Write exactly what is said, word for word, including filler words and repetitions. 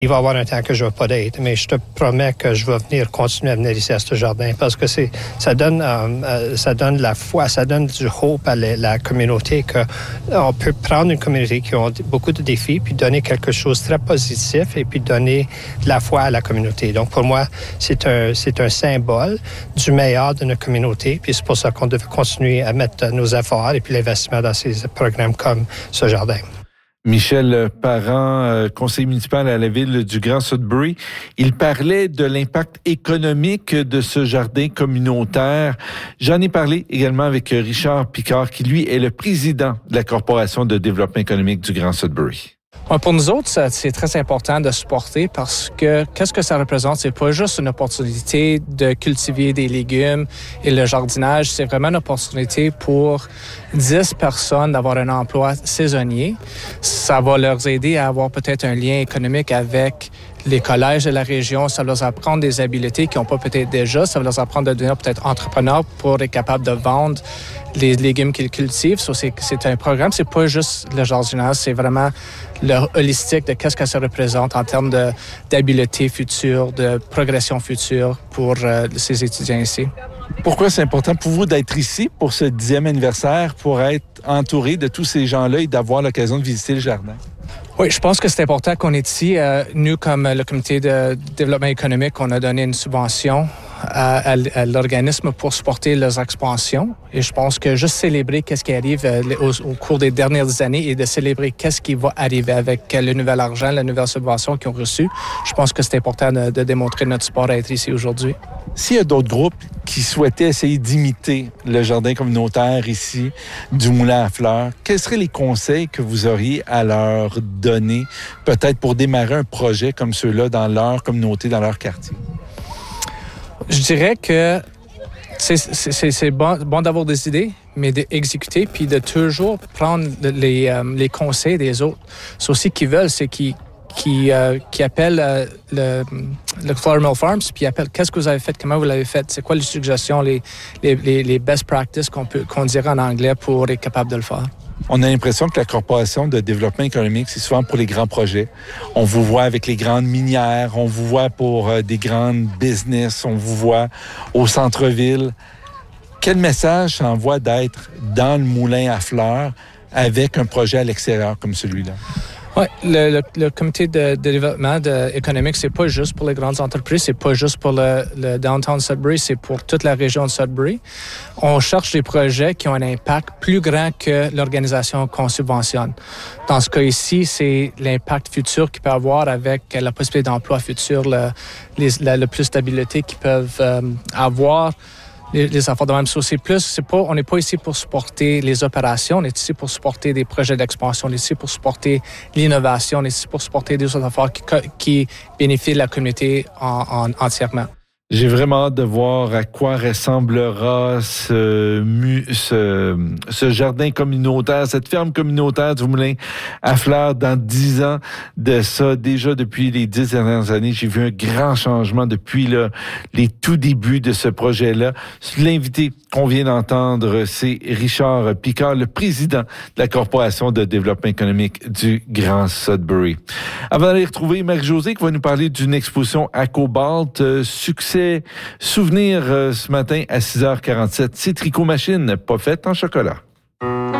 Il va y avoir un temps que je ne vais pas d'être, mais je te promets que je vais venir continuer à venir ici à ce jardin parce que c'est, ça donne, euh, ça donne la foi, ça donne du hope à la, la communauté qu'on peut prendre une communauté qui a beaucoup de défis puis donner quelque chose de très positif et puis donner de la foi à la communauté. Donc pour moi, c'est un, c'est un symbole du meilleur de notre communauté puis c'est pour ça qu'on devait continuer à mettre nos efforts et puis l'investissement dans ces programmes comme ce jardin. Michel Parent, conseiller municipal à la ville du Grand Sudbury, il parlait de l'impact économique de ce jardin communautaire. J'en ai parlé également avec Richard Picard, qui lui est le président de la Corporation de développement économique du Grand Sudbury. Pour nous autres, c'est très important de supporter parce que qu'est-ce que ça représente? C'est pas juste une opportunité de cultiver des légumes et le jardinage, c'est vraiment une opportunité pour dix personnes d'avoir un emploi saisonnier. Ça va leur aider à avoir peut-être un lien économique avec les collèges de la région. Ça va leur apprendre des habiletés qu'ils n'ont pas peut-être déjà. Ça va leur apprendre de devenir peut-être entrepreneurs pour être capable de vendre les légumes qu'ils cultivent. So, c'est, c'est un programme, c'est pas juste le jardinage, c'est vraiment le holistique de qu'est-ce que ça représente en termes de, d'habileté future, de progression future pour euh, ces étudiants ici. Pourquoi c'est important pour vous d'être ici pour ce dixième anniversaire, pour être entouré de tous ces gens-là et d'avoir l'occasion de visiter le jardin? Oui, je pense que c'est important qu'on est ici. Euh, nous, comme le comité de développement économique, on a donné une subvention à, à, à l'organisme pour supporter leurs expansions. Et je pense que juste célébrer qu'est-ce qui arrive euh, au, au cours des dernières années et de célébrer qu'est-ce qui va arriver avec le nouvel argent, la nouvelle subvention qu'ils ont reçue, je pense que c'est important de, de démontrer notre support à être ici aujourd'hui. S'il y a d'autres groupes qui souhaitaient essayer d'imiter le jardin communautaire ici, du Moulin à Fleurs, quels seraient les conseils que vous auriez à leur donner, peut-être pour démarrer un projet comme ceux-là dans leur communauté, dans leur quartier? Je dirais que c'est, c'est, c'est bon, bon d'avoir des idées, mais d'exécuter, puis de toujours prendre les, euh, les conseils des autres. C'est aussi qu'ils veulent, c'est qu'ils qui, euh, qui appellent euh, le, le Flour Mill Farms, puis appellent qu'est-ce que vous avez fait, comment vous l'avez fait, c'est quoi les suggestions, les, les, les, les best practices qu'on, peut, qu'on dirait en anglais pour être capable de le faire. On a l'impression que la Corporation de développement économique, c'est souvent pour les grands projets. On vous voit avec les grandes minières, on vous voit pour euh, des grandes business, on vous voit au centre-ville. Quel message ça envoie d'être dans le moulin à fleurs avec un projet à l'extérieur comme celui-là? Oui, le, le, le comité de, de développement de, économique, c'est pas juste pour les grandes entreprises, c'est pas juste pour le, le downtown Sudbury, c'est pour toute la région de Sudbury. On cherche des projets qui ont un impact plus grand que l'organisation qu'on subventionne. Dans ce cas ici, c'est l'impact futur qu'il peut avoir avec la possibilité d'emploi futur, le, les, la, le plus d'habileté qu'ils peuvent euh, avoir. Les, les affaires de même. So, c'est plus, c'est pas, on n'est pas ici pour supporter les opérations, on est ici pour supporter des projets d'expansion, on est ici pour supporter l'innovation, on est ici pour supporter des autres affaires qui, qui bénéficient de la communauté en, en, entièrement. J'ai vraiment hâte de voir à quoi ressemblera ce, mu, ce, ce jardin communautaire, cette ferme communautaire du Moulin à Fleurs dans dix ans de ça. Déjà, depuis les dix dernières années, j'ai vu un grand changement depuis là, les tout débuts de ce projet-là. L'invité qu'on vient d'entendre, c'est Richard Picard, le président de la Corporation de développement économique du Grand Sudbury. Avant d'aller retrouver Marie-Josée qui va nous parler d'une exposition à Cobalt, euh, succès souvenir euh, ce matin à six heures quarante-sept. C'est Tricot Machine, pas faite en chocolat.